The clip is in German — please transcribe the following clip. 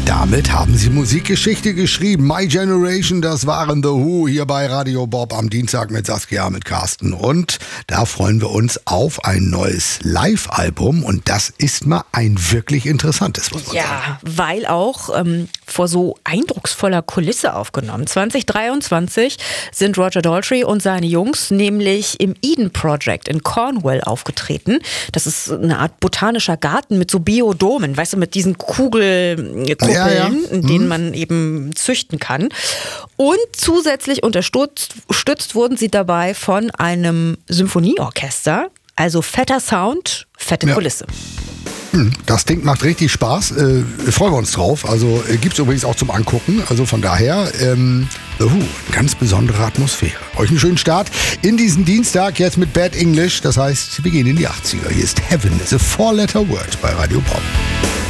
Damit haben sie Musikgeschichte geschrieben. My Generation, das waren The Who hier bei Radio Bob am Dienstag mit Saskia, mit Carsten. Und da freuen wir uns auf ein neues Live-Album. Und das ist mal ein wirklich interessantes, muss man sagen. Ja, weil auch vor so eindrucksvoller Kulisse aufgenommen. 2023 sind Roger Daltrey und seine Jungs nämlich im Eden Project in Cornwall aufgetreten. Das ist eine Art botanischer Garten mit so Biodomen, weißt du, mit diesen Kuppeln, in denen man eben züchten kann. Und zusätzlich unterstützt wurden sie dabei von einem Symphonieorchester. Also fetter Sound, fette Kulisse. Das Ding macht richtig Spaß. Freuen wir uns drauf. Also gibt es übrigens auch zum Angucken. Also von daher, The Who, ganz besondere Atmosphäre. Euch einen schönen Start in diesen Dienstag jetzt mit Bad English. Das heißt, wir gehen in die 80er. Hier ist Heaven is a Four-Letter Word bei Radio Pop.